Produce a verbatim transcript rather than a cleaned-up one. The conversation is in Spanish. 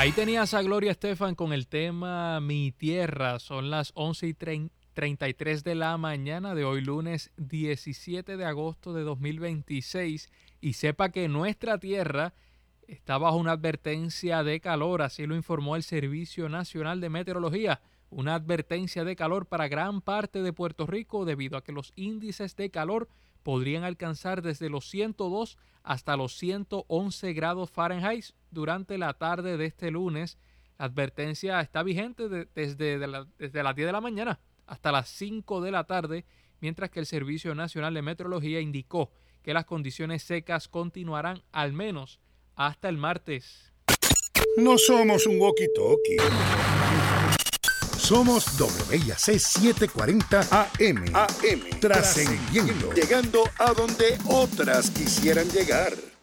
Ahí tenías a Gloria Estefan con el tema Mi Tierra. Son las once y treinta y tres de la mañana de hoy, lunes diecisiete de agosto de dos mil veintiséis. Y sepa que nuestra tierra está bajo una advertencia de calor, así lo informó el Servicio Nacional de Meteorología. Una advertencia de calor para gran parte de Puerto Rico debido a que los índices de calor podrían alcanzar desde los ciento dos hasta los ciento once grados Fahrenheit durante la tarde de este lunes. La advertencia está vigente de, desde, de la, desde las diez de la mañana hasta las cinco de la tarde, mientras que el Servicio Nacional de Meteorología indicó que las condiciones secas continuarán al menos hasta el martes. No somos un walkie-talkie. Somos W I A C setecientos cuarenta A M. A M. Trascendiendo. Llegando a donde otras quisieran llegar.